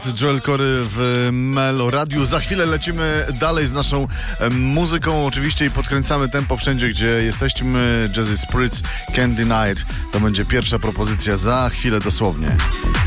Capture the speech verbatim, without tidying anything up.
Joel Corey w Melo Radiu. Za chwilę lecimy dalej z naszą muzyką oczywiście i podkręcamy tempo wszędzie, gdzie jesteśmy. Jazzy Spirits, Candy Night. To będzie pierwsza propozycja za chwilę dosłownie.